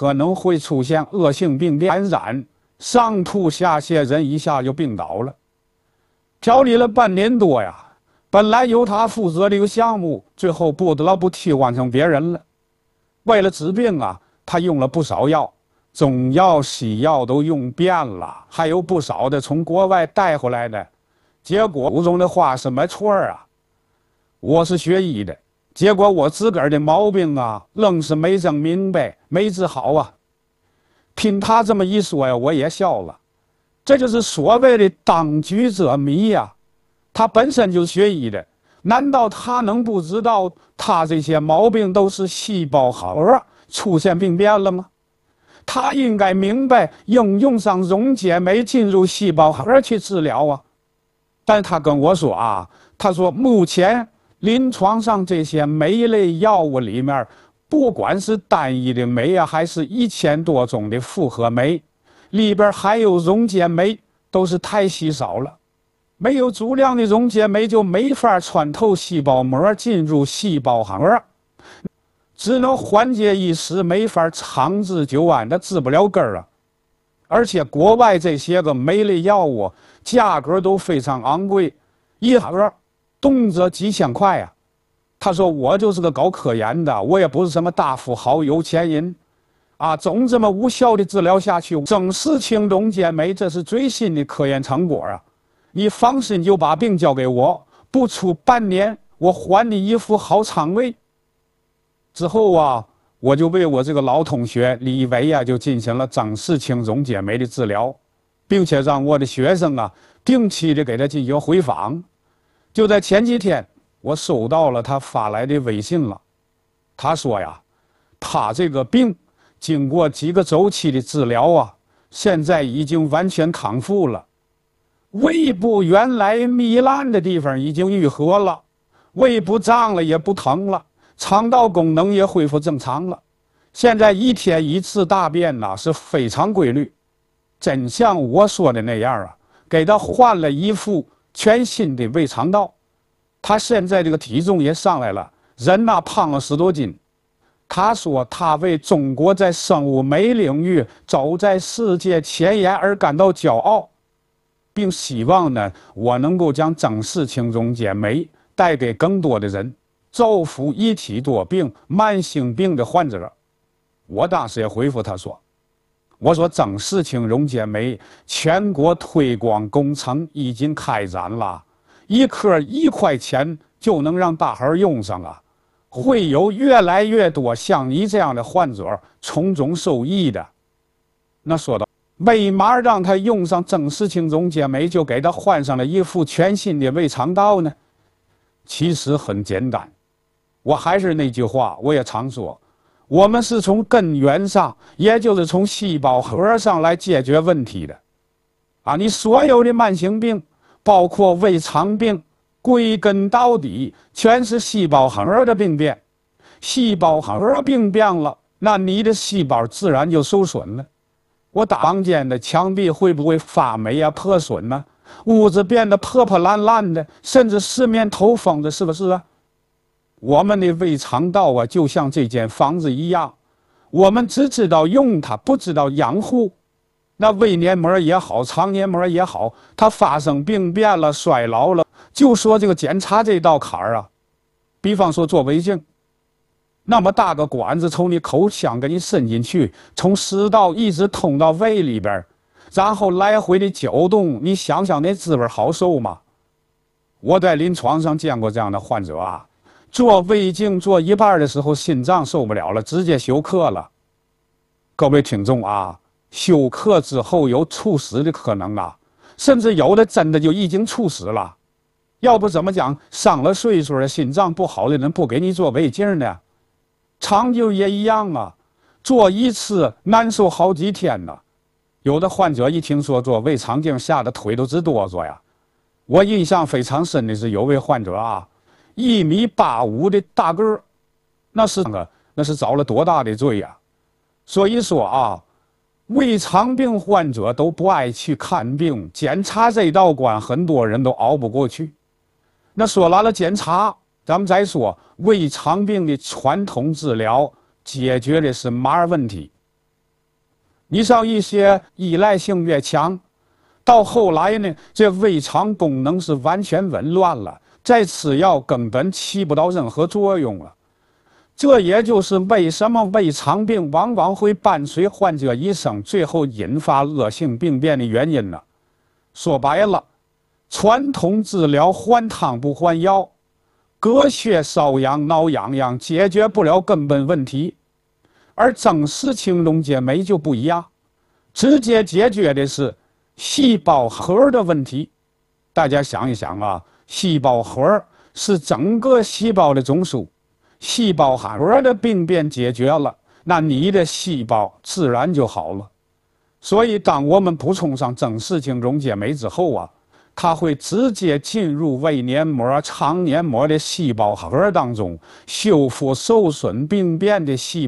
可能会出现恶性病变感染，上吐下泻，人一下就病倒了。调理了半年多呀，本来由他负责的一个项目，最后不得不替换成别人了。为了治病啊，他用了不少药，中药、西药都用遍了，还有不少的从国外带回来的。结果祖宗的话是没错啊，我是学医的，结果我自个儿的毛病啊，愣是没整明白，没治好啊。听他这么一说呀，我也笑了。这就是所谓的当局者迷呀。他本身就学医的，难道他能不知道他这些毛病都是细胞核出现病变了吗？他应该明白应用上溶解酶进入细胞核去治疗啊。但他跟我说啊，他说目前临床上这些酶类药物里面，不管是单一的酶啊，还是1000多种的复合酶，里边还有溶解酶，都是太稀少了。没有足量的溶解酶就没法穿透细胞膜进入细胞核，只能缓解一时，没法长治久安，它治不了根儿啊。而且国外这些个酶类药物价格都非常昂贵，一盒动辄几千块呀。他说我就是个搞科研的，我也不是什么大富豪有钱人啊，总这么无效的治疗下去，整视清溶解酶这是最新的科研成果啊。你放心就把病交给我，不出半年我还你一副好肠胃。之后啊，我就为我这个老同学李维啊，就进行了整视清溶解酶的治疗，并且让我的学生啊定期的给他进行回访。就在前几天，我收到了他发来的微信了。他说呀，他这个病经过几个周期的治疗啊，现在已经完全康复了。胃部原来糜烂的地方已经愈合了，胃不胀了也不疼了，肠道功能也恢复正常了。现在1天1次大便呢是非常规律，真像我说的那样啊，给他换了一副全新的胃肠道。他现在这个体重也上来了，人呐胖了10多斤。他说他为中国在生物酶领域走在世界前沿而感到骄傲，并希望呢，我能够将整视清溶解酶带给更多的人，造福一体多病、慢性病的患者。我当时也回复他说，我说整视清溶解酶全国推广工程已经开展了，一颗1块钱就能让大伙用上啊，会有越来越多像你这样的患者从中受益的。那说到为嘛让他用上整视清溶解酶，就给他换上了一副全新的胃肠道呢？其实很简单，我还是那句话，我也常说，我们是从根源上，也就是从细胞核上来解决问题的。啊，你所有的慢性病，包括胃肠病，归根到底全是细胞核的病变。细胞核病变了，那你的细胞自然就受损了。我房间的墙壁会不会发霉啊、破损呢？屋子变得破破烂烂的，甚至四面透风的，是不是啊？我们的胃肠道啊，就像这间房子一样，我们只知道用它，不知道养护。那胃黏膜也好，肠黏膜也好，它发生病变了、衰老了，就说这个检查这道坎儿啊，比方说做胃镜。那么大个管子从你口腔给你伸进去，从食道一直通到胃里边，然后来回的搅动，你想想那滋味好受吗？我在临床上见过这样的患者啊，做胃镜做一半的时候心脏受不了了，直接休克了。各位听众啊，休克之后有猝死的可能啊，甚至有的真的就已经猝死了。要不怎么讲上了岁数的心脏不好的人不给你做胃镜呢？长久也一样啊，做一次难受好几天呢。有的患者一听说做胃肠镜，吓得腿都直哆嗦呀。我印象非常深的是有位患者啊，1.85米的大个儿，那是遭了多大的罪呀！所以说啊，胃肠病患者都不爱去看病，检查这道关很多人都熬不过去。那说完了检查，咱们再说胃肠病的传统治疗解决的是嘛问题？ 你像一些依赖性越强，到后来呢，这胃肠功能是完全紊乱了，再吃药根本起不到任何作用了。这也就是为什么胃肠病往往会伴随患者一生，最后引发恶性病变的原因呢。说白了，传统治疗换汤不换药，隔靴搔痒挠痒痒，解决不了根本问题。而正式青龙解酶就不一样，直接解决的是细胞核的问题。大家想一想啊，细胞核是整个细胞的总数，细胞核的病变解决了，那你的细胞自然就好了。所以当我们补充上正式青龙解酶之后啊，它会直接进入胃黏膜、肠黏膜的细胞核当中，修复受损病变的细胞。